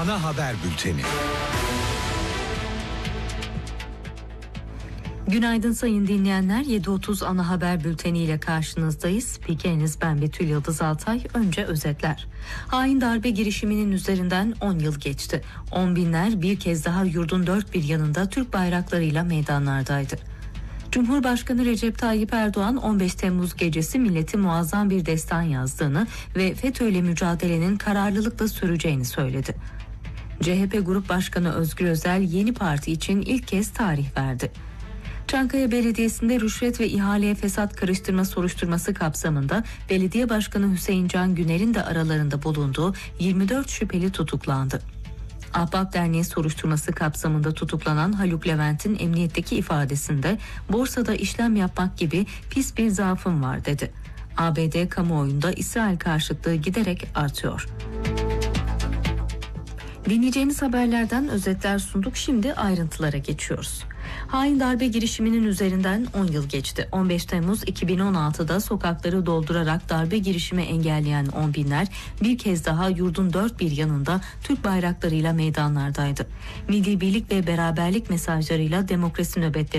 ana haber bülteni. Günaydın sayın dinleyenler. 7.30 ana haber bülteniyle karşınızdayız. Spikeriniz ben Betül Yıldız Altay. Önce özetler. Hain darbe girişiminin üzerinden 10 yıl geçti. On binler bir kez daha yurdun dört bir yanında Türk bayraklarıyla meydanlardaydı. Cumhurbaşkanı Recep Tayyip Erdoğan 15 Temmuz gecesi milleti muazzam bir destan yazdığını ve FETÖ'yle mücadelenin kararlılıkla süreceğini söyledi. CHP Grup Başkanı Özgür Özel yeni parti için ilk kez tarih verdi. Çankaya Belediyesi'nde rüşvet ve ihaleye fesat karıştırma soruşturması kapsamında Belediye Başkanı Hüseyin Can Güner'in de aralarında bulunduğu 24 şüpheli tutuklandı. Ahbap Derneği soruşturması kapsamında tutuklanan Haluk Levent'in emniyetteki ifadesinde borsada işlem yapmak gibi pis bir zaafım var dedi. ABD kamuoyunda İsrail karşıtlığı giderek artıyor. Dinleyeceğiniz haberlerden özetler sunduk. Şimdi ayrıntılara geçiyoruz. Hain darbe girişiminin üzerinden 10 yıl geçti. 15 Temmuz 2016'da sokakları doldurarak darbe girişimi engelleyen on binler bir kez daha yurdun dört bir yanında Türk bayraklarıyla meydanlardaydı. Milli birlik ve beraberlik mesajlarıyla demokrasi nöbetleri